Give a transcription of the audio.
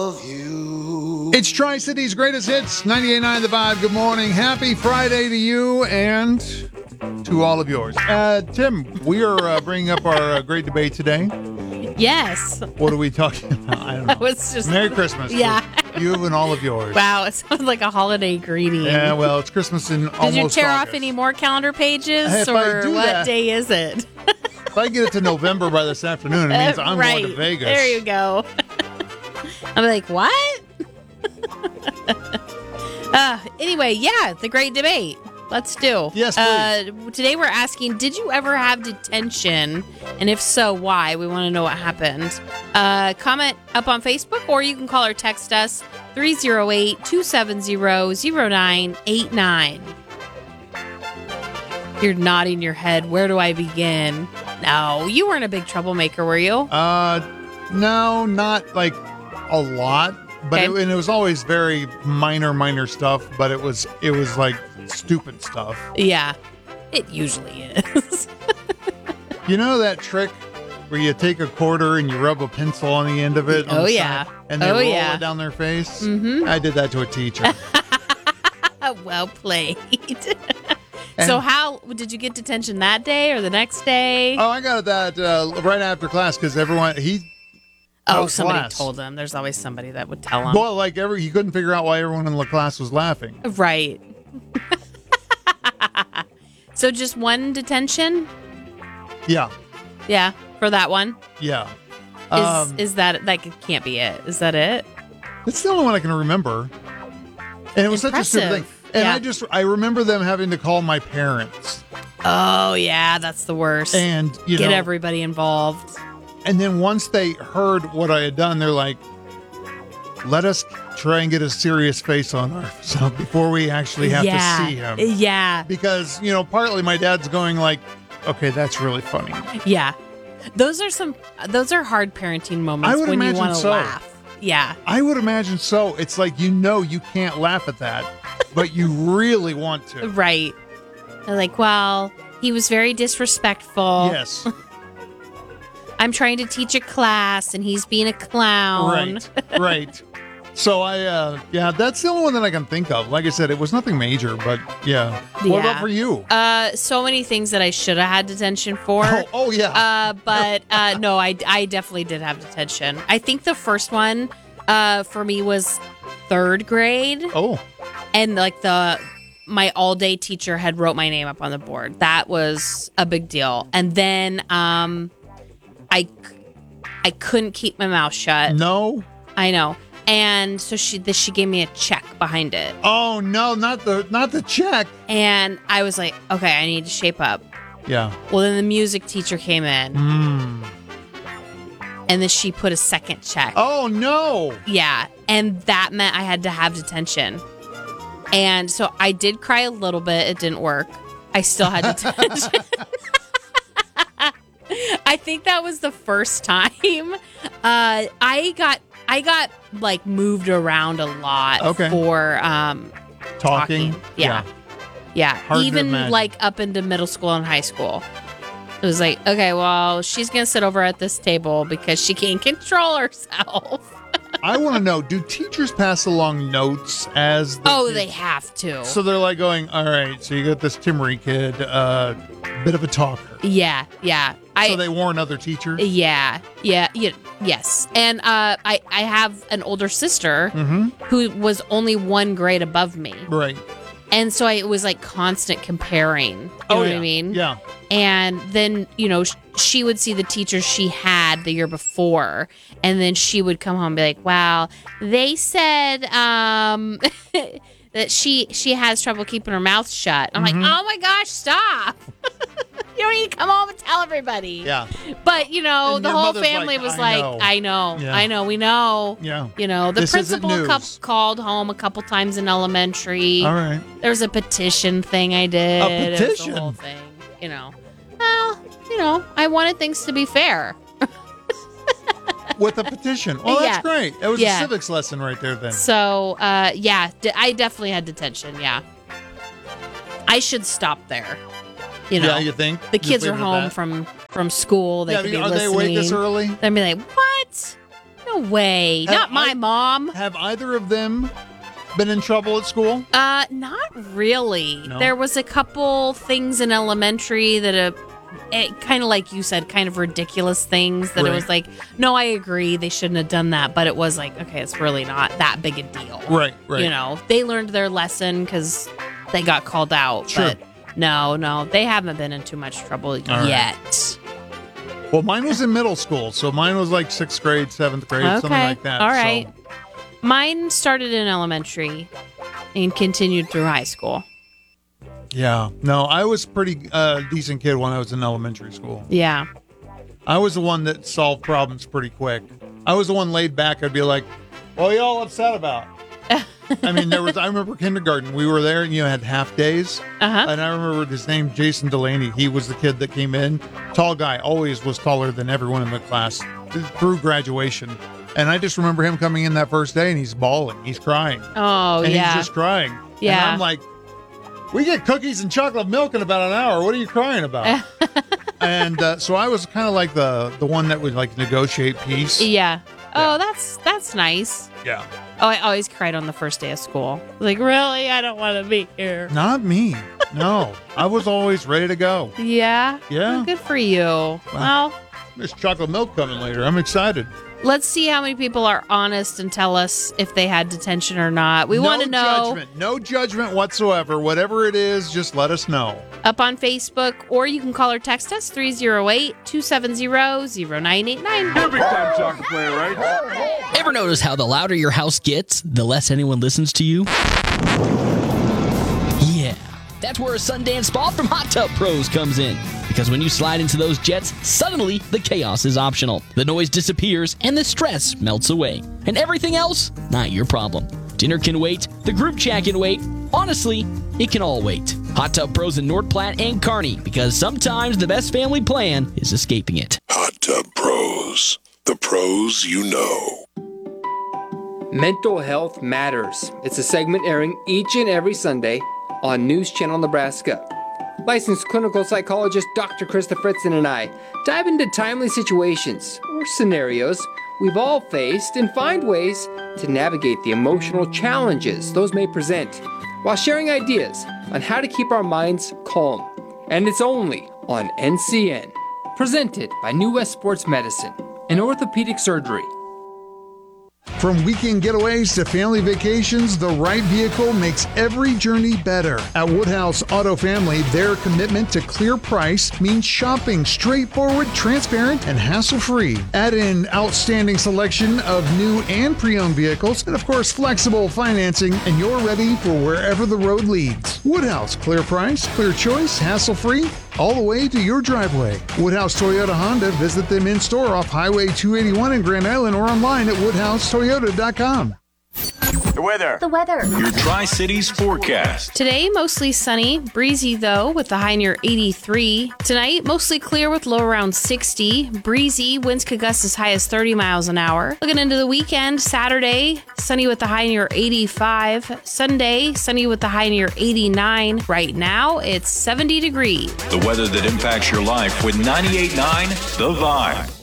It's Tri-City's greatest hits, 98.9 The Vibe. Good morning. Happy Friday to you and to all of yours. Tim, we are bringing up our great debate today. Yes. What are we talking about? I don't know. It's just Merry Christmas. Yeah. You and all of yours. Wow, it sounds like a holiday greeting. Yeah, well, it's Christmas in almost Did you tear August. off any more calendar pages, If I or do what that- day is it? If I get it to November by this afternoon, it means I'm right. going to Vegas. There you go. I'm like, what? Anyway, yeah, the great debate. Let's do. Yes, please. Today we're asking, did you ever have detention? And if so, why? We want to know what happened. Comment up on Facebook, or you can call or text us 308-270-0989. You're nodding your head. Where do I begin? No, you weren't a big troublemaker, were you? No, not like a lot, but Okay. it was always very minor stuff, but it was like stupid stuff. Yeah, it usually is. You know that trick where you take a quarter and you rub a pencil on the end of it? on Oh, the yeah. side, and they Oh, roll yeah. it down their face? Mhm. I did that to a teacher. Well played. And- So how did you get detention that day or the next day? Oh, I got that right after class because everyone, Somebody class. told him. There's always somebody that would tell him. well, like he couldn't figure out why everyone in the class was laughing. Right. So just one detention? Yeah. Yeah, for that one. Yeah. Is that can't be it? Is that it? It's the only one I can remember. And it was such a stupid thing. Impressive. And Yeah. I remember them having to call my parents. Oh yeah, that's the worst. And, Get everybody involved. and then once they heard what I had done, they're like, let us try and get a serious face on ourselves before we actually have to see him. Yeah. Because, partly my dad's going like, okay, that's really funny. Yeah. Those are hard parenting moments I would when you imagine want to so. laugh. Yeah. I would imagine so. It's like, you can't laugh at that, but you really want to. Right. They're like, well, he was very disrespectful. Yes. I'm trying to teach a class and he's being a clown. Right. So that's the only one that I can think of. Like I said, it was nothing major, but yeah. What Yeah. about for you? So many things that I should have had detention for. Oh yeah. But no, I definitely did have detention. I think the first one for me was third grade. Oh. And my all-day teacher had wrote my name up on the board. That was a big deal. And then I couldn't keep my mouth shut. No. I know. And so she gave me a check behind it. Oh no, not the check. And I was like, okay, I need to shape up. Yeah. Well, then the music teacher came in. And then she put a second check. Oh no. Yeah. And that meant I had to have detention. And so I did cry a little bit. It didn't work. I still had detention. I think that was the first time. I got like moved around a lot Okay. for Talking. Yeah. Hard to Even imagine. like up into middle school and high school. It was like, okay, well, she's going to sit over at this table because she can't control herself. I want to know, do teachers pass along notes as They have to. So they're like going, all right, so you got this Timmery kid, bit of a talker. Yeah. So they warn other teachers? Yes. And I have an older sister Mm-hmm. who was only one grade above me. Right. And so it was like constant comparing. You know what I mean? Yeah. And then, she would see the teachers she had the year before. And then she would come home and be like, wow, they said that she has trouble keeping her mouth shut. I'm like, oh my gosh, stop. You don't need to come home and tell everybody. Yeah. But, And the your whole mother's family like, was I like, know. I know, Yeah. I know, we know. Yeah. The This isn't principal news. called home a couple times in elementary. All right. There was a petition thing I did. A It was petition? the whole thing, Well, I wanted things to be fair. With a petition. Oh, that's Yeah. great. That was Yeah. a civics lesson right there then. So, I definitely had detention, yeah. I should stop there. Yeah, you think? The Just kids are leave it at home that? from school. They could be are listening. they awake this early? They'd be like, what? No way. Not my mom. Have either of them been in trouble at school? Not really. No? There was a couple things in elementary that kind of like you said, kind of ridiculous things that it was like, no, I agree, they shouldn't have done that, but it was like, okay, it's really not that big a deal. Right. You know, they learned their lesson because they got called out. Sure. But no, they haven't been in too much trouble yet. Right. Well, mine was in middle school, so mine was like 6th grade, 7th grade, something like that. All right. So. Mine started in elementary and continued through high school. Yeah. No, I was pretty decent kid when I was in elementary school. Yeah. I was the one that solved problems pretty quick. I was the one laid back. I'd be like, what are you all upset about? I mean, I remember kindergarten. We were there and had half days. Uh-huh. And I remember his name, Jason Delaney. He was the kid that came in. Tall guy, always was taller than everyone in the class through graduation. And I just remember him coming in that first day and he's bawling. He's crying. Oh, and yeah. he's just crying. Yeah. And I'm like, we get cookies and chocolate milk in about an hour. What are you crying about? And so I was kind of like the one that would like negotiate peace. Yeah. Oh, that's nice. Yeah. Oh, I always cried on the first day of school. Like, really? I don't want to be here. Not me. No. I was always ready to go. Yeah? Yeah. Well, good for you. Well, There's chocolate milk coming later. I'm excited. let's see how many people are honest and tell us if they had detention or not. We want to know. No judgment whatsoever. Whatever it is, just let us know. Up on Facebook, or you can call or text us 308-270-0989. You're a big time soccer player, right? Ever notice how the louder your house gets, the less anyone listens to you? Yeah, that's where a Sundance Spa from Hot Tub Pros comes in. Because when you slide into those jets, suddenly the chaos is optional. The noise disappears and the stress melts away. And everything else, not your problem. Dinner can wait, the group chat can wait. Honestly, it can all wait. Hot Tub Pros in North Platte and Kearney, because sometimes the best family plan is escaping it. Hot Tub Pros. The pros you know. Mental Health Matters. It's a segment airing each and every Sunday on News Channel Nebraska. Licensed clinical psychologist Dr. Krista Fritzen and I dive into timely situations or scenarios we've all faced and find ways to navigate the emotional challenges those may present while sharing ideas on how to keep our minds calm. And it's only on NCN. Presented by New West Sports Medicine and Orthopedic Surgery. From weekend getaways to family vacations, the right vehicle makes every journey better. At Woodhouse Auto Family, their commitment to clear price means shopping straightforward, transparent, and hassle-free. Add in outstanding selection of new and pre-owned vehicles, and of course, flexible financing, and you're ready for wherever the road leads. Woodhouse, clear price, clear choice, hassle-free, all the way to your driveway. Woodhouse Toyota Honda. Visit them in store off Highway 281 in Grand Island or online at woodhousetoyota.com. The weather. Your Tri-Cities forecast. Today, mostly sunny, breezy though, with the high near 83. Tonight, mostly clear with low around 60. Breezy, winds could gust as high as 30 miles an hour. Looking into the weekend, Saturday, sunny with the high near 85. Sunday, sunny with the high near 89. Right now, it's 70 degrees. The weather that impacts your life with 98.9 The Vibe.